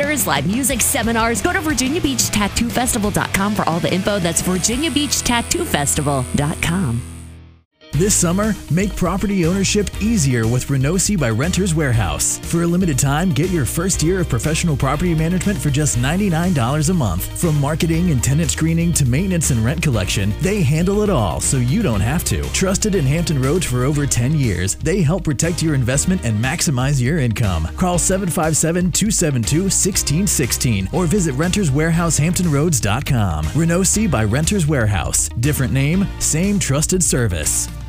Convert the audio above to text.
tours, live music, seminars. Go to VirginiaBeachTattooFestival.com for all the info. That's VirginiaBeachTattooFestival.com. This summer, make property ownership easier with Renosi by Renters Warehouse. For a limited time, get your first year of professional property management for just $99 a month. From marketing and tenant screening to maintenance and rent collection, they handle it all so you don't have to. Trusted in Hampton Roads for over 10 years, they help protect your investment and maximize your income. Call 757-272-1616 or visit renterswarehousehamptonroads.com. Renosi by Renters Warehouse. Different name, same trusted service.